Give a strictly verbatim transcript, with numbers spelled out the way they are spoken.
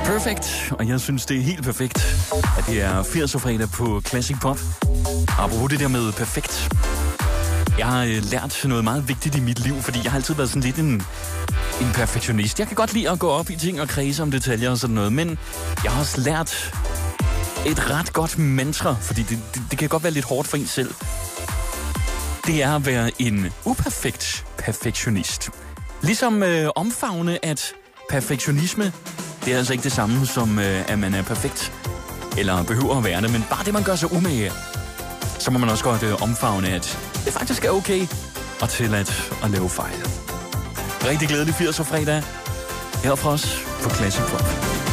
Perfekt, og jeg synes, det er helt perfekt, at det er firser-fredag på Classic Pop. Apropos det der med perfekt. Jeg har øh, lært noget meget vigtigt i mit liv, fordi jeg har altid været sådan lidt en, en perfektionist. Jeg kan godt lide at gå op i ting og kredse om detaljer og sådan noget, men jeg har også lært et ret godt mantra, fordi det, det, det kan godt være lidt hårdt for en selv. Det er at være en uperfekt perfektionist. Ligesom øh, omfavne, at perfektionisme, det er altså ikke det samme som, øh, at man er perfekt, eller behøver at være det, men bare det, man gør sig umage, så må man også godt øh, omfavne, at det faktisk er okay og tilladt at lave fejl. Rigtig glædelig firser fredag her fra os på Classic Pop.